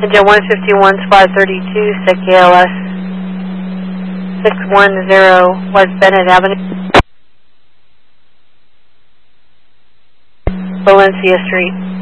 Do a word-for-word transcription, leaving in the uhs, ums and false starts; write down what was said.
Engine one fifty-one, Squad thirty-two, set K L S six one zero West Bennett Avenue, Valencia Street.